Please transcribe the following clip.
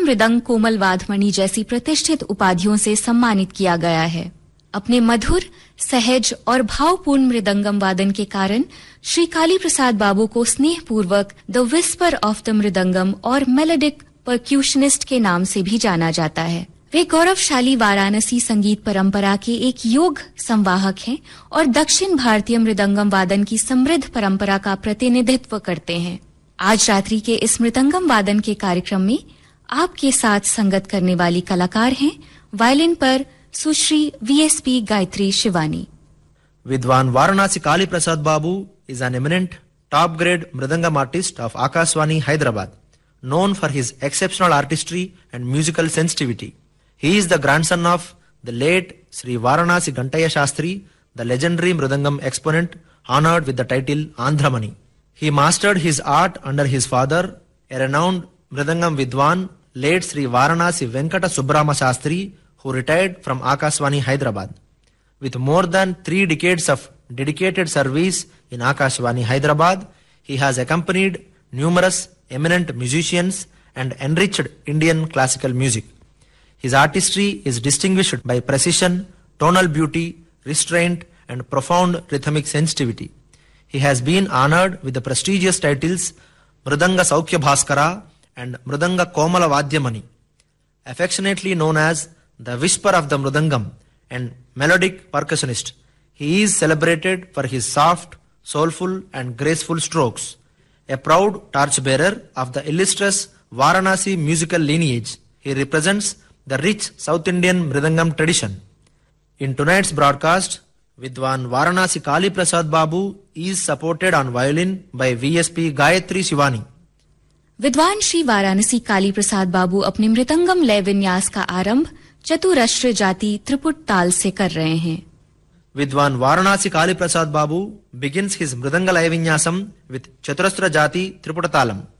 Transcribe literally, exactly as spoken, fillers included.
मृदंग कोमल वाधमणि जैसी प्रतिष्ठित उपाधियों से सम्मानित किया गया है। अपने मधुर, सहज और भावपूर्ण मृदंगम वादन के कारण श्री काली प्रसाद बाबू को स्नेहपूर्वक the whisper of the mridangam और मेलोडिक परक्यूशनिस्ट के नाम से भी जाना जाता है। वे गौरवशाली वाराणसी संगीत परंपरा के एक योग संवाहक हैं और दक्षिण भारतीय मृदंगम वादन की समृद्ध परंपरा का प्रतिनिधित्व करते हैं। आज रात्रि के इस मृदंगम वादन के कार्यक्रम में आपके साथ संगत करने वाली कलाकार हैं वायलिन पर सुश्री वीएसपी गायत्री शिवानी। विद्वान वाराणसी काली प्रसाद बाबू is an eminent top-grade mridangam artist of Akashvani, Hyderabad, known for his exceptional artistry and musical sensitivity. He is the grandson of the late Sri Varanasi Gantaya Shastri, the legendary mridangam exponent honored with the title Andhramani. He mastered his art under his father, a renowned mridangam vidwan, late Sri Varanasi Venkata Subbrama Shastri, who retired from Akashvani, Hyderabad. With more than three decades of dedicated service in Akashvani, Hyderabad, he has accompanied numerous eminent musicians and enriched Indian classical music. His artistry is distinguished by precision, tonal beauty, restraint, and profound rhythmic sensitivity. He has been honored with the prestigious titles Mridanga Saukhya Bhaskara and Mridanga Komala Vadyamani, affectionately known as the Whisper of the Mridangam and melodic percussionist. He is celebrated for his soft, soulful and graceful strokes. A proud torchbearer of the illustrious Varanasi musical lineage, he represents the rich South Indian Mridangam tradition. In tonight's broadcast, Vidwan Varanasi Kali Prasad Babu is supported on violin by V S P Gayatri Shivani. विद्वान श्री वाराणसी काली प्रसाद बाबू अपने मृदंगम लय विन्यास का आरंभ चतुरस्र जाति त्रिपुट ताल से कर रहे हैं। Vidwan Varanasi Kali Prasad Babu begins his Mridanga Laya Vinyasam with Chaturastra Jati Triputatalam.